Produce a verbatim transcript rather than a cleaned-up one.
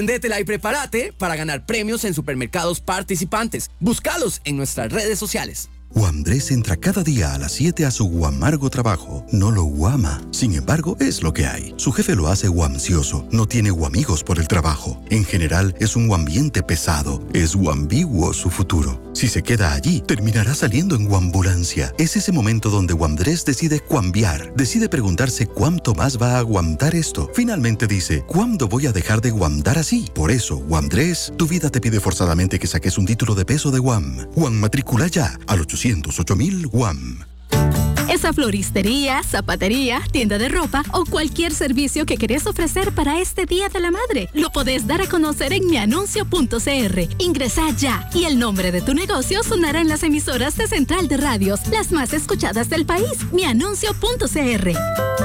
Préndetela y prepárate para ganar premios en supermercados participantes. Búscalos en nuestras redes sociales. Wamdrés entra cada día a las siete a su guamargo trabajo. No lo guama. Sin embargo, es lo que hay. Su jefe lo hace guamcioso. No tiene guamigos por el trabajo. En general, es un guambiente pesado. Es guambiguo su futuro. Si se queda allí, terminará saliendo en guambulancia. Es ese momento donde Wamdrés decide cambiar. Decide preguntarse cuánto más va a aguantar esto. Finalmente dice, ¿cuándo voy a dejar de guamdar así? Por eso, Wamdrés, tu vida te pide forzadamente que saques un título de peso de Guam. Guam matricula ya al ochocientos ocho mil Guam. Esa floristería, zapatería, tienda de ropa o cualquier servicio que querés ofrecer para este Día de la Madre, lo podés dar a conocer en mianuncio punto c r. Ingresa ya y el nombre de tu negocio sonará en las emisoras de Central de Radios, las más escuchadas del país. mianuncio punto c r.